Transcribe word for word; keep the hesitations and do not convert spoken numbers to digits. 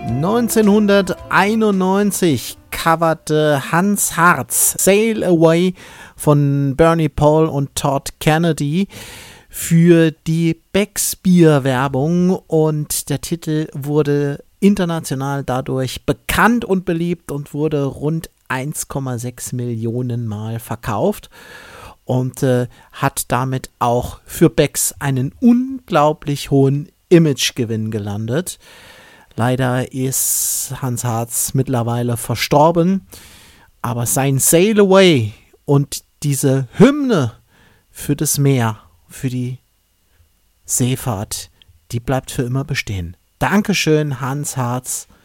neunzehnhunderteinundneunzig coverte Hans Hartz Sail Away von Bernie Paul und Todd Kennedy für die Beck's Bier Werbung, und der Titel wurde international dadurch bekannt und beliebt und wurde rund eins Komma sechs Millionen Mal verkauft und äh, hat damit auch für Beck's einen unglaublich hohen Imagegewinn gelandet. Leider ist Hans Hartz mittlerweile verstorben, aber sein Sail Away und diese Hymne für das Meer, für die Seefahrt, die bleibt für immer bestehen. Dankeschön, Hans Hartz.